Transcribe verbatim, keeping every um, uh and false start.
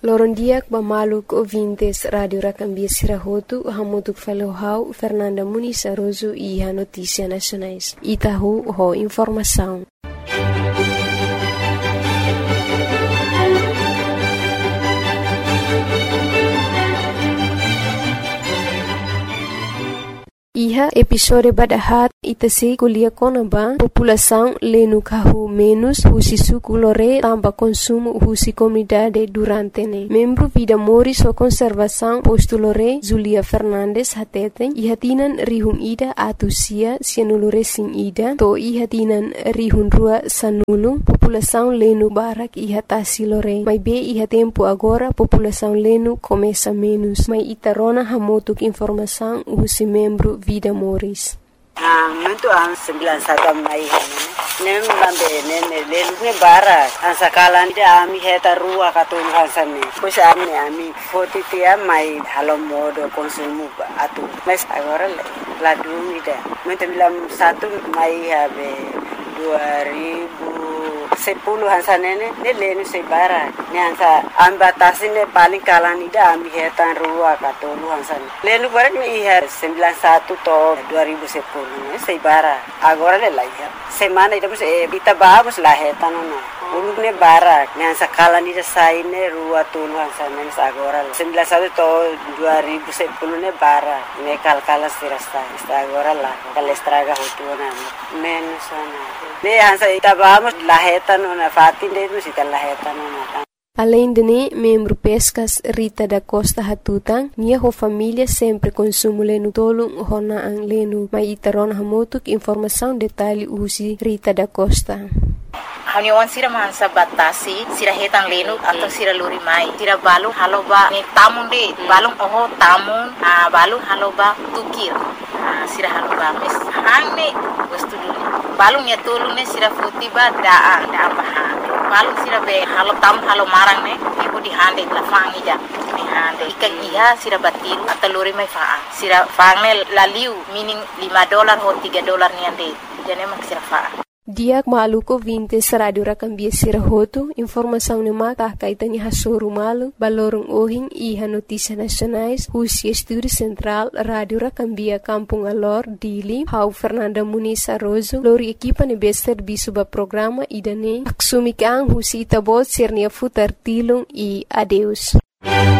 Lorondiak bamaluk ouvintes Radio Racambia Sirahotu, hamutuk falohau Fernanda Muniz Aroso e a Notícia Nacionais. Itahu ho informação. Iha episode badahat itase kuliah konaba população lenu kahu menos husi suku lore tamba consumo husi comunidade durante ne. Membro Vida Moris o Conservação posto lore Zulia Fernandes hateten ihatinan rihun ida atusia sianulure sing ida to ihatinan rihun rua sanulu população lenu barak ihatasi lore. Mai be iha tempo agora população lenu começa menos. Mai itarona hamotuk informação husi membro Vida Moris. Ah, muito an sembilan satu mai nem lambe nem lelu ne bara an sakalan dia ami heta rua katun hansane pois ami ami forty tia mai halo modo consumo atu mas agora la dúvida muito bilang satu mai habe dua ribu sepuluh hansane ne lenu se bara ne hansa ambatasi ne paling kalan ida ami heta rua katun hansane lenu bara me ihar sembilan satu to dua ribu sepuluh ne se bara agora le laia semana ida e kita vamos la heta no no ulug ne bara ne hansa kalan ida sai ne rua tulu hansane ne agora sembilan satu to dua ribu sepuluh ne bara ne kalkala sirasta agora la kalestraga hotuna menos ana ne hansa ita vamos la heta no na fatin de no sita la heta no na. Além de ne, membro Pescas Rita da Costa Hatutang, minha ho família sempre consumo lenu tolong hona ang lenu. Mai itaron hamotuk informação detalhe usi Rita da Costa. Haniwan sira mansa batasi sira hetang lenu atau sira luri mai sira balu haloba ni tamun de balung oho tamun a balu haloba tukir sira haloba mes hangne wastu dulu balung ya tolu ne sira futiba daa daa baha balung sira be halo tam halo marang ne ibu di hande la fangi ja ni hande ikan iha sira batiru atau luri mai faa sira fangne laliu meaning lima dolar ho tiga dolar ni ande jane mak sira faa. Diak maluko vintes Radio Racambia Sirahotu, informação ne maka kaitani hasoru malu, balorong ohing iha Notícia Nacionais, husi Estúdio Central, Radio Racambia Kampung Alor, Dili, hau Fernanda Muniz Aroso, lori equipa ne bester bisuba programa idane, aksumikang husi itabot sirnia futar tilung e adeus.